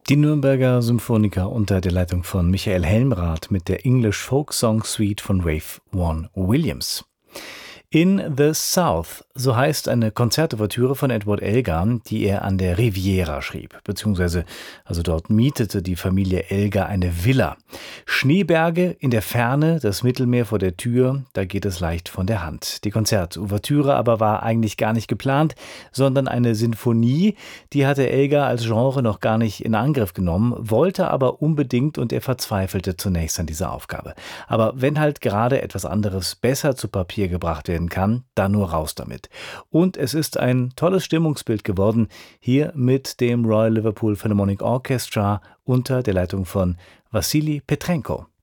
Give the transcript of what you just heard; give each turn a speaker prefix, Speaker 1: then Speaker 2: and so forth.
Speaker 1: Die Nürnberger Symphoniker unter der Leitung von Michael Helmrath mit der English Folk Song Suite von Ralph Vaughan Williams. In the South, so heißt eine Konzertouvertüre von Edward Elgar, die er an der Riviera schrieb, beziehungsweise dort mietete die Familie Elgar eine Villa. Schneeberge in der Ferne, das Mittelmeer vor der Tür, da geht es leicht von der Hand. Die Konzertouvertüre aber war eigentlich gar nicht geplant, sondern eine Sinfonie, die hatte Elgar als Genre noch gar nicht in Angriff genommen, wollte aber unbedingt und er verzweifelte zunächst an dieser Aufgabe. Aber wenn halt gerade etwas anderes besser zu Papier gebracht werden kann, dann nur raus damit. Und es ist ein tolles Stimmungsbild geworden, hier mit dem Royal Liverpool Philharmonic Orchestra unter der Leitung von Wassily Petrenko.